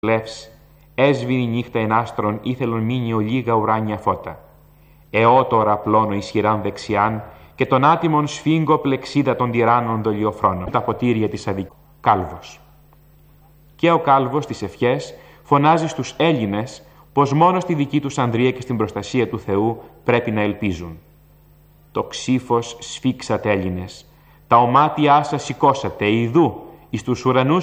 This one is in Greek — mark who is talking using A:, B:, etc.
A: Λεύς, έσβηνη νύχτα εν άστρον ήθελον μείνει ολίγα ουράνια φώτα. Εώ τώρα πλώνω ισχυράν δεξιάν και τον άτιμον σφίγγω πλεξίδα των τυράννων δολιοφρόνων. Τα ποτήρια της αδικίας. Κάλβος. Και ο Κάλβος στις ευχές φωνάζει στους Έλληνες πως μόνο στη δική τους ανδρεία και στην προστασία του Θεού πρέπει να ελπίζουν. Το ξύφος σφίξατε Έλληνες, τα ομάτια σας σηκώσατε, ιδού, εις τους ουρανούς